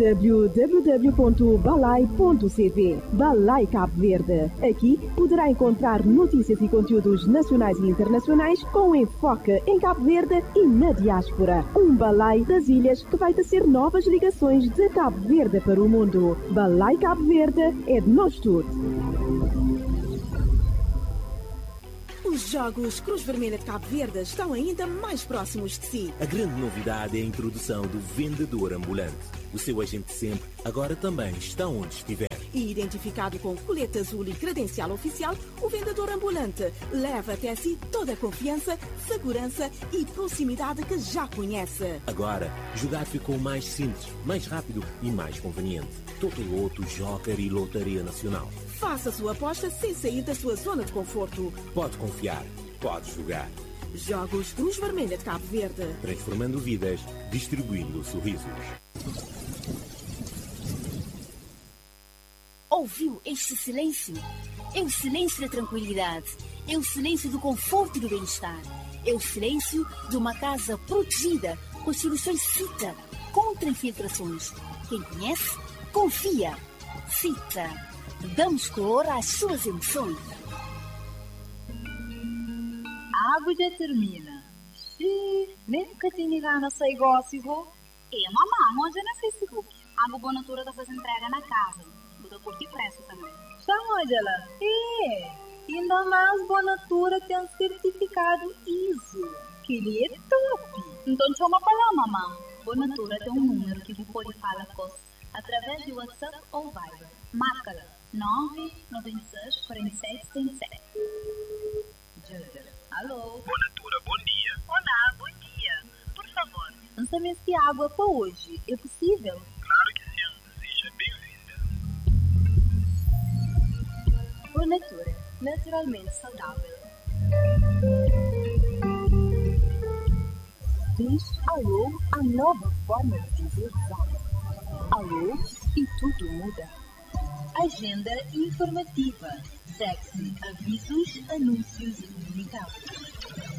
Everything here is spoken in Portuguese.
www.balai.cv. Balai Cabo Verde. Aqui poderá encontrar notícias e conteúdos nacionais e internacionais com enfoque em Cabo Verde e na diáspora. Um balai das ilhas que vai tecer novas ligações de Cabo Verde para o mundo. Balai Cabo Verde é de nós todos. Os Jogos Cruz Vermelha de Cabo Verde estão ainda mais próximos de si. A grande novidade é a introdução do vendedor ambulante. O seu agente sempre, agora também está onde estiver. E identificado com colete azul e credencial oficial, o vendedor ambulante leva até si toda a confiança, segurança e proximidade que já conhece. Agora, jogar ficou mais simples, mais rápido e mais conveniente. Totoloto, Joker e Lotaria Nacional. Faça a sua aposta sem sair da sua zona de conforto. Pode confiar, pode jogar. Jogos Cruz Vermelha de Cabo Verde. Transformando vidas, distribuindo sorrisos. Ouviu este silêncio? É o silêncio da tranquilidade. É o silêncio do conforto e do bem-estar. É o silêncio de uma casa protegida com as soluções CITA contra infiltrações. Quem conhece, confia. CITA. Damos cor às suas emoções. A água já termina. Xiii, mesmo que tinha ligado a sair negócio. Mamãe, hoje é no Facebook. A Água Boa Natura está fazendo entrega na casa. Vou curtir preço também. Já, Angela. Ainda mais Boa Natura tem um certificado ISO. Que ele é top. Então chama para lá, mamãe. Boa Natura tem um número que você pode falar com através de WhatsApp ou Viber. Marca-la. 996 47 77. Alô? Boa Natura, bom dia. Olá, bom dia. Por favor. Lançamento de água para hoje. É possível? Claro que sim. Seja bem-vinda. Boa Natura. Naturalmente saudável. Diz alô à nova forma de dizer vá. Alô e tudo muda. Agenda informativa. Sexy, avisos, anúncios e comunicados.